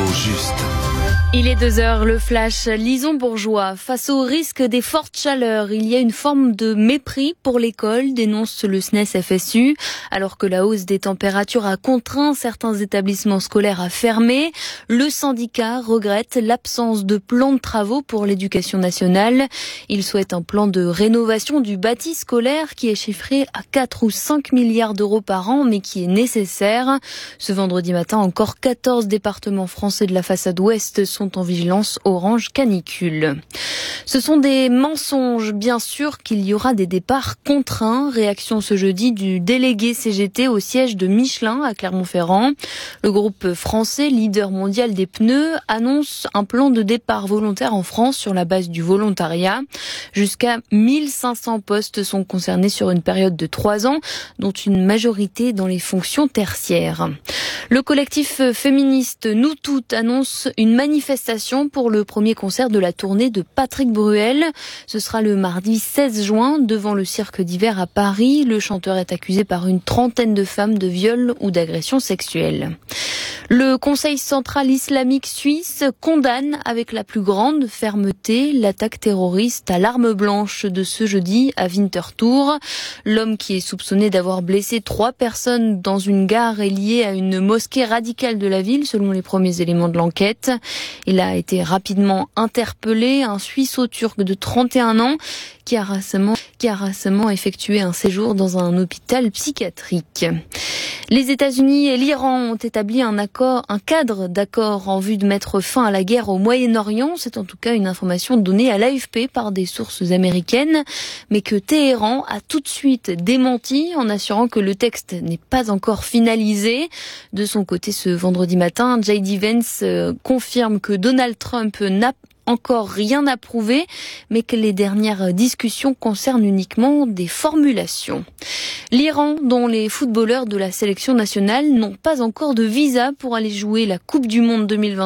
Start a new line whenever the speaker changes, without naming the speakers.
juste.
Il est 2h, le flash. Lison Bourgeois. Face au risque des fortes chaleurs, il y a une forme de mépris pour l'école, dénonce le SNES-FSU. Alors que la hausse des températures a contraint certains établissements scolaires à fermer, le syndicat regrette l'absence de plan de travaux pour l'éducation nationale. Il souhaite un plan de rénovation du bâti scolaire qui est chiffré à 4 ou 5 milliards d'euros par an, mais qui est nécessaire. Ce vendredi matin, encore 14 départements français de la façade ouest sont en vigilance orange canicule. Ce sont des mensonges, bien sûr qu'il y aura des départs contraints. Réaction ce jeudi du délégué CGT au siège de Michelin à Clermont-Ferrand. Le groupe français, leader mondial des pneus, annonce un plan de départ volontaire en France sur la base du volontariat. Jusqu'à 1500 postes sont concernés sur une période de 3 ans, dont une majorité dans les fonctions tertiaires. Le collectif féministe Nous Toutes annonce une manifestation pour le premier concert de la tournée de Patrick Bruel. Ce sera le mardi 16 juin devant le cirque d'hiver à Paris. Le chanteur est accusé par une trentaine de femmes de viol ou d'agression sexuelle. Le Conseil central islamique suisse condamne avec la plus grande fermeté l'attaque terroriste à l'arme blanche de ce jeudi à Winterthur. L'homme qui est soupçonné d'avoir blessé 3 personnes dans une gare est lié à une mosquée radicale de la ville, selon les premiers éléments de l'enquête. Il a été rapidement interpellé, un Suisseau-turc de 31 ans qui a récemment effectué un séjour dans un hôpital psychiatrique. Les États-Unis et l'Iran ont établi un cadre d'accord en vue de mettre fin à la guerre au Moyen-Orient. C'est en tout cas une information donnée à l'AFP par des sources américaines, mais que Téhéran a tout de suite démenti en assurant que le texte n'est pas encore finalisé. De son côté, ce vendredi matin, J.D. Vance confirme que Donald Trump n'a encore rien approuvé, mais que les dernières discussions concernent uniquement des formulations. L'Iran, dont les footballeurs de la sélection nationale n'ont pas encore de visa pour aller jouer la Coupe du Monde 2023.